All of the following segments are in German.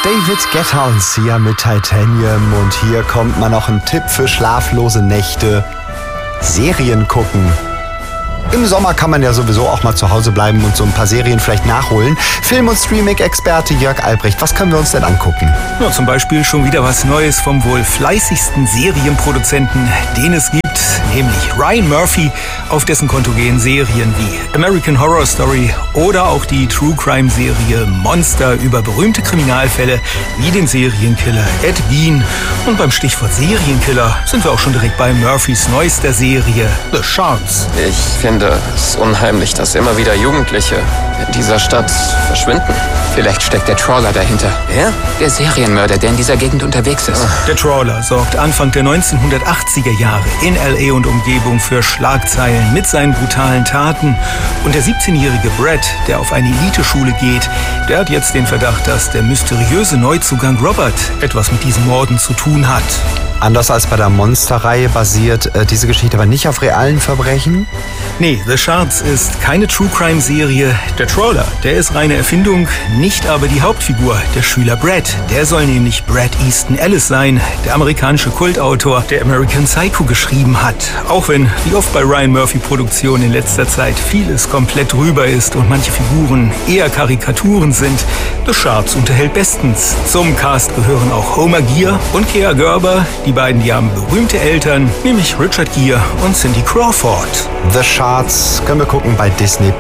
David Guetta und Sia mit Titanium. Und hier kommt mal noch ein Tipp für schlaflose Nächte. Serien gucken. Im Sommer kann man ja sowieso auch mal zu Hause bleiben und so ein paar Serien vielleicht nachholen. Film- und Streaming-Experte Jörg Albrecht, was können wir uns denn angucken? Ja, zum Beispiel schon wieder was Neues vom wohl fleißigsten Serienproduzenten, den es gibt, nämlich Ryan Murphy. Auf dessen Konto gehen Serien wie American Horror Story oder auch die True-Crime-Serie Monster über berühmte Kriminalfälle wie den Serienkiller Ed Gein. Und beim Stichwort Serienkiller sind wir auch schon direkt bei Murphys neuester Serie The Shards. Ich finde es unheimlich, dass immer wieder Jugendliche in dieser Stadt verschwinden. Vielleicht steckt der Trawler dahinter. Wer? Der Serienmörder, der in dieser Gegend unterwegs ist. Der Trawler sorgt Anfang der 1980er Jahre in L.A. und Umgebung für Schlagzeilen mit seinen brutalen Taten. Und der 17-jährige Brad, der auf eine Eliteschule geht, der hat jetzt den Verdacht, dass der mysteriöse Neuzugang Robert etwas mit diesen Morden zu tun hat. Anders als bei der Monster-Reihe basiert diese Geschichte aber nicht auf realen Verbrechen? Nee, The Shards ist keine True-Crime-Serie. Der Trawler, der ist reine Erfindung, nicht aber die Hauptfigur, der Schüler Brad. Der soll nämlich Bret Easton Ellis sein, der amerikanische Kultautor, der American Psycho geschrieben hat. Auch wenn, wie oft bei Ryan Murphy-Produktionen in letzter Zeit, vieles komplett drüber ist und manche Figuren eher Karikaturen sind, The Shards unterhält bestens. Zum Cast gehören auch Homer Gear und Kea Gerber. Die beiden, die haben berühmte Eltern, nämlich Richard Gere und Cindy Crawford. The Shards können wir gucken bei Disney+.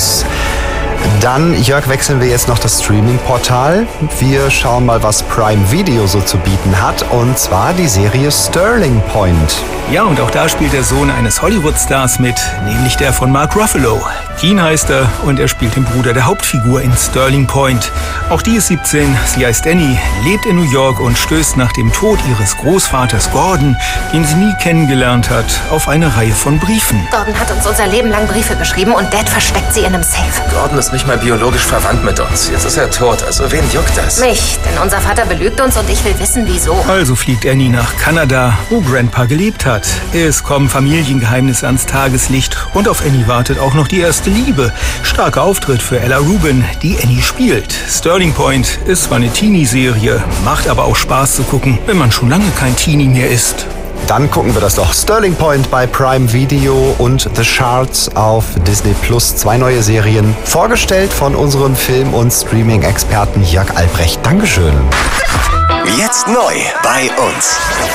Dann, Jörg, wechseln wir jetzt noch das Streaming-Portal. Wir schauen mal, was Prime Video so zu bieten hat, und zwar die Serie Sterling Point. Ja, und auch da spielt der Sohn eines Hollywood-Stars mit, nämlich der von Mark Ruffalo. Keen heißt er und er spielt den Bruder der Hauptfigur in Sterling Point. Auch die ist 17, sie heißt Annie, lebt in New York und stößt nach dem Tod ihres Großvaters Gordon, den sie nie kennengelernt hat, auf eine Reihe von Briefen. Gordon hat uns unser Leben lang Briefe geschrieben und Dad versteckt sie in einem Safe. Gordon ist nicht mal biologisch verwandt mit uns. Jetzt ist er tot, also wen juckt das? Mich, denn unser Vater belügt uns und ich will wissen, wieso. Also fliegt Annie nach Kanada, wo Grandpa gelebt hat. Es kommen Familiengeheimnisse ans Tageslicht und auf Annie wartet auch noch die erste Liebe. Starker Auftritt für Ella Rubin, die Annie spielt. Sterling Point ist zwar eine Teenie-Serie, macht aber auch Spaß zu gucken, wenn man schon lange kein Teenie mehr ist. Dann gucken wir das doch. Sterling Point bei Prime Video und The Shards auf Disney+. 2 neue Serien, vorgestellt von unserem Film- und Streaming-Experten Jörg Albrecht. Dankeschön. Jetzt neu bei uns.